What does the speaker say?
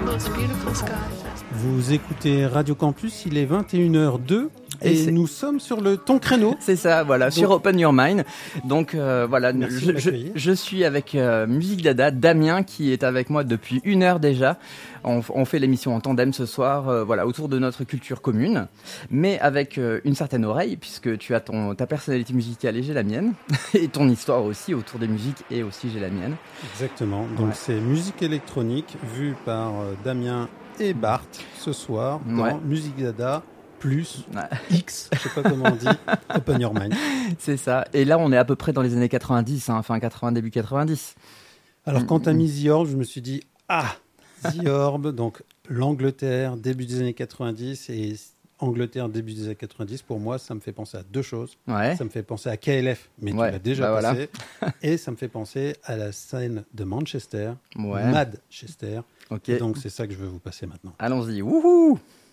Vous écoutez Radio Campus, il est 21h02 et nous sommes sur ton créneau. C'est ça, voilà, donc, sur Open Your Mind. Donc voilà, je suis avec Musique Dada, Damien qui est avec moi depuis 1 heure déjà. On fait l'émission en tandem ce soir, voilà, autour de notre culture commune, mais avec une certaine oreille, puisque tu as ta personnalité musicale et j'ai la mienne, et ton histoire aussi autour des musiques et aussi j'ai la mienne. Exactement, donc c'est musique électronique vue par Damien et Bart ce soir dans Musique Dada plus X, je sais pas comment on dit, Open Your Mind. C'est ça, et là on est à peu près dans les années 90, fin 80, début 90. Alors quand t'as mis The Orb, je me suis dit, The Orb, donc l'Angleterre, début des années 90 et Angleterre, début des années 90, pour moi, ça me fait penser à deux choses. Ouais. Ça me fait penser à KLF, mais tu l'as déjà passé. Voilà. Et ça me fait penser à la scène de Manchester, Madchester. Okay. Et donc, c'est ça que je veux vous passer maintenant. Allons-y, wouhou!